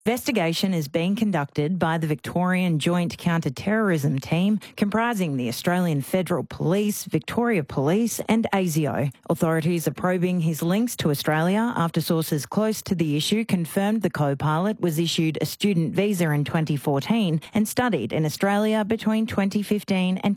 Investigation is being conducted by the Victorian Joint Counter-Terrorism Team, comprising the Australian Federal Police, Victoria Police and ASIO. Authorities are probing his links to Australia after sources close to the issue confirmed the co-pilot was issued a student visa in 2014 and studied in Australia between 2015 and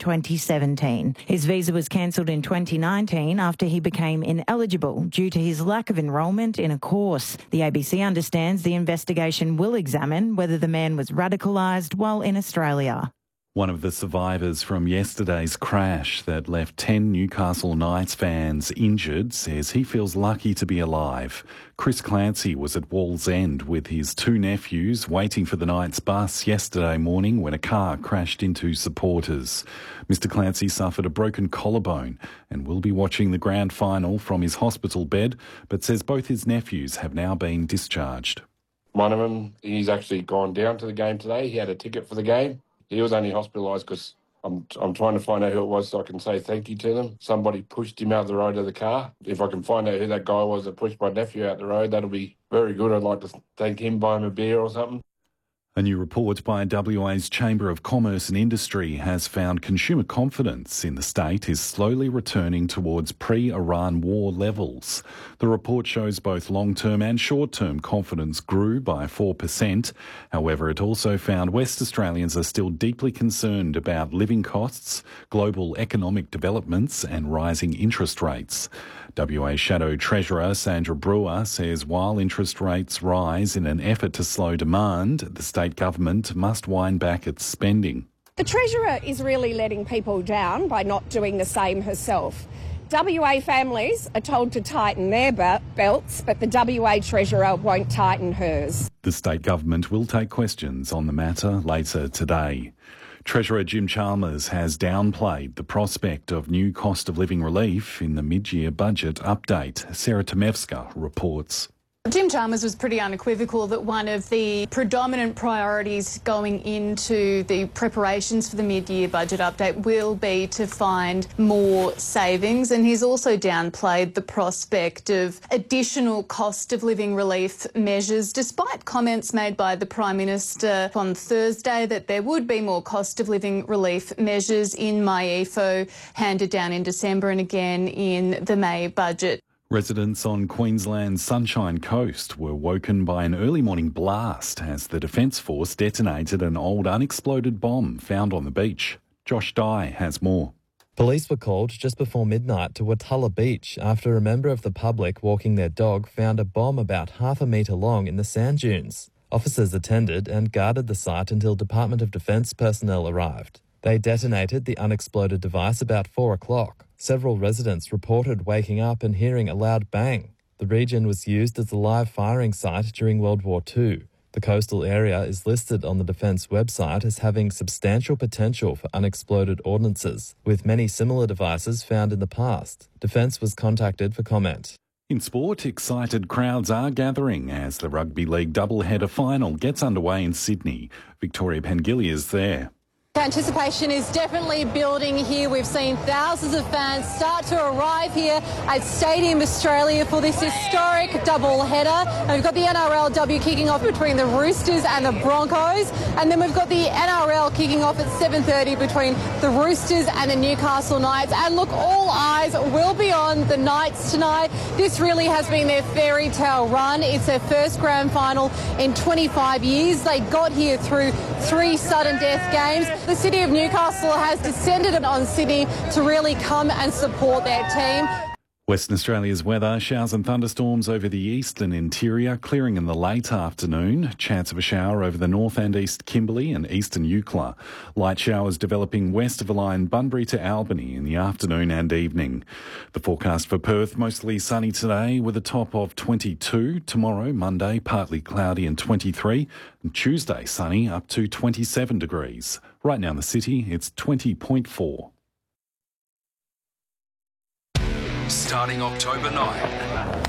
2017. His visa was cancelled in 2019 after he became ineligible due to his lack of enrolment in a course. The ABC understands the investigation will examine whether the man was radicalised while in Australia. One of the survivors from yesterday's crash that left 10 Newcastle Knights fans injured says he feels lucky to be alive. Chris Clancy was at Wallsend with his two nephews waiting for the Knights bus yesterday morning when a car crashed into supporters. Mr Clancy suffered a broken collarbone and will be watching the grand final from his hospital bed, but says both his nephews have now been discharged. One of them, he's actually gone down to the game today. He had a ticket for the game. He was only hospitalised because I'm trying to find out who it was so I can say thank you to them. Somebody pushed him out the road of the car. If I can find out who that guy was that pushed my nephew out the road, that'll be very good. I'd like to thank him, buy him a beer or something. A new report by WA's Chamber of Commerce and Industry has found consumer confidence in the state is slowly returning towards pre-Iran war levels. The report shows both long-term and short-term confidence grew by 4%. However, it also found West Australians are still deeply concerned about living costs, global economic developments and rising interest rates. WA Shadow Treasurer Sandra Brewer says while interest rates rise in an effort to slow demand, the state government must wind back its spending. The Treasurer is really letting people down by not doing the same herself. WA families are told to tighten their belts, but the WA Treasurer won't tighten hers. The state government will take questions on the matter later today. Treasurer Jim Chalmers has downplayed the prospect of new cost of living relief in the mid-year budget update. Sarah Tomevska reports. Jim Chalmers was pretty unequivocal that one of the predominant priorities going into the preparations for the mid-year budget update will be to find more savings, and he's also downplayed the prospect of additional cost of living relief measures, despite comments made by the Prime Minister on Thursday that there would be more cost of living relief measures in MyEFO handed down in December and again in the May budget. Residents on Queensland's Sunshine Coast were woken by an early morning blast as the Defence Force detonated an old unexploded bomb found on the beach. Josh Dye has more. Police were called just before midnight to Wattulla Beach after a member of the public walking their dog found a bomb about half a metre long in the sand dunes. Officers attended and guarded the site until Department of Defence personnel arrived. They detonated the unexploded device about 4 o'clock. Several residents reported waking up and hearing a loud bang. The region was used as a live firing site during World War II. The coastal area is listed on the Defence website as having substantial potential for unexploded ordnances, with many similar devices found in the past. Defence was contacted for comment. In sport, excited crowds are gathering as the Rugby League doubleheader final gets underway in Sydney. Victoria Pengilly is there. Anticipation is definitely building here. We've seen thousands of fans start to arrive here at Stadium Australia for this historic double header. And we've got the NRLW kicking off between the Roosters and the Broncos. And then we've got the NRL kicking off at 7:30 between the Roosters and the Newcastle Knights. And look, all eyes will be on the Knights tonight. This really has been their fairy tale run. It's their first grand final in 25 years. They got here through 3 sudden death games. The city of Newcastle has descended on Sydney to really come and support their team. Western Australia's weather, showers and thunderstorms over the eastern interior, clearing in the late afternoon. Chance of a shower over the north and east Kimberley and eastern Eucla. Light showers developing west of the line Bunbury to Albany in the afternoon and evening. The forecast for Perth, mostly sunny today with a top of 22. Tomorrow, Monday, partly cloudy and 23. And Tuesday, sunny up to 27 degrees. Right now in the city, it's 20.4. Starting October 9,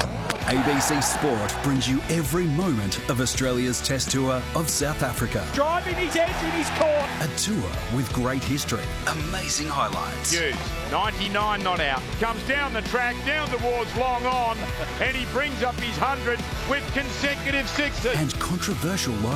ABC Sport brings you every moment of Australia's Test Tour of South Africa. Driving his edge in his court. A tour with great history, amazing highlights. Hughes, 99 not out. Comes down the track, down towards long on, and he brings up his 100 with consecutive sixes. And controversial